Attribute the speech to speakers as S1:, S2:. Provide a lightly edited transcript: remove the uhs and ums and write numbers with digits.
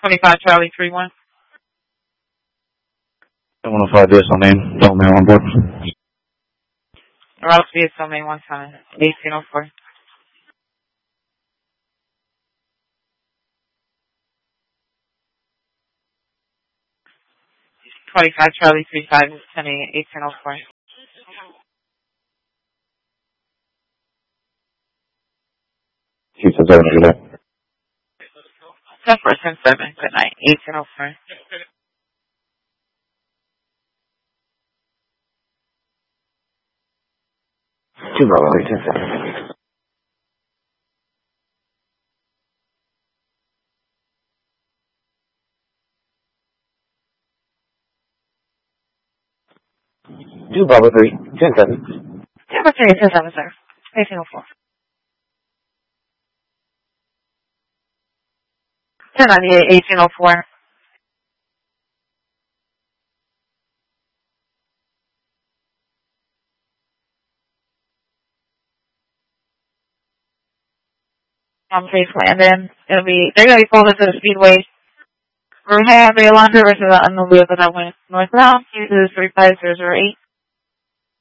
S1: 25 Charlie 31.
S2: 105 DSL main. Don't mail on board.
S1: Route DSL main 1 time. 1804. $25 Charlie 35 is 1804.
S2: 277, good night.
S1: 10-4-10-7, good night. 1804.
S2: Two Bravo 310. Two Bravo 310.
S1: 10-4-3-10-7, sir. 1804. 1098, 1804. Safe landing. They're gonna be pulled into the speedway. Rehab, Yolanda versus the automobile that went northbound. This is 3508.